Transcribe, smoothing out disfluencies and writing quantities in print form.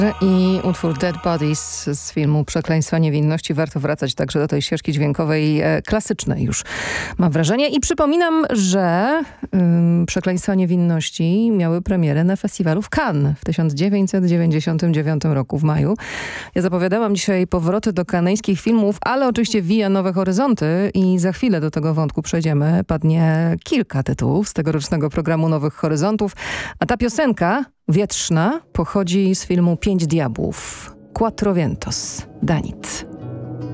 I utwór Dead Bodies z filmu Przekleństwa niewinności. Warto wracać także do tej ścieżki dźwiękowej klasycznej już, mam wrażenie. I przypominam, że Przekleństwa niewinności miały premierę na festiwalu w Cannes w 1999 roku w maju. Ja zapowiadałam dzisiaj powroty do kanańskich filmów, ale oczywiście Via Nowe Horyzonty i za chwilę do tego wątku przejdziemy. Padnie kilka tytułów z tegorocznego programu Nowych Horyzontów, a ta piosenka wietrzna pochodzi z filmu Pięć Diabłów. Quattro Vientos, Danit.